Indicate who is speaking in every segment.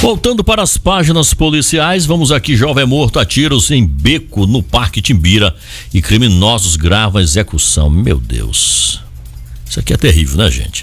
Speaker 1: Voltando para as páginas policiais, vamos aqui: jovem morto a tiros em beco no Parque Timbira e criminosos gravam a execução. Meu Deus, isso aqui é terrível, né, gente?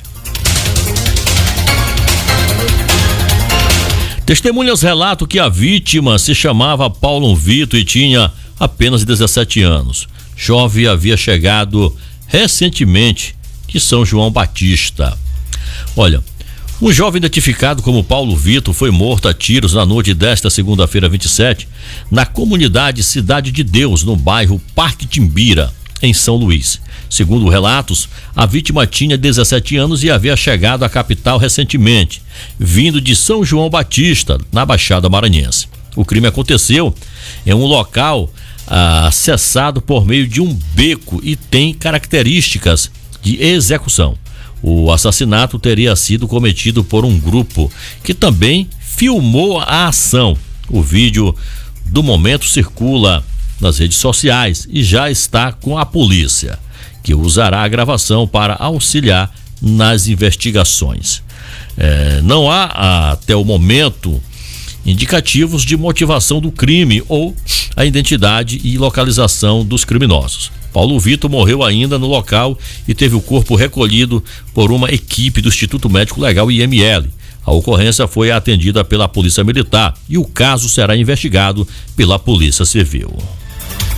Speaker 1: Testemunhas relatam que a vítima se chamava Paulo Vitor e tinha apenas 17 anos. Jovem havia chegado recentemente de São João Batista. Olha, um jovem identificado como Paulo Vitor foi morto a tiros na noite desta segunda-feira 27, na comunidade Cidade de Deus, no bairro Parque Timbira, em São Luís. Segundo relatos, a vítima tinha 17 anos e havia chegado à capital recentemente, vindo de São João Batista, na Baixada Maranhense. O crime aconteceu em um local acessado por meio de um beco e tem características de execução. O assassinato teria sido cometido por um grupo que também filmou a ação. O vídeo do momento circula nas redes sociais e já está com a polícia, que usará a gravação para auxiliar nas investigações. Não há, até o momento, indicativos de motivação do crime ou a identidade e localização dos criminosos. Paulo Vitor morreu ainda no local e teve o corpo recolhido por uma equipe do Instituto Médico Legal IML. A ocorrência foi atendida pela Polícia Militar e o caso será investigado pela Polícia Civil.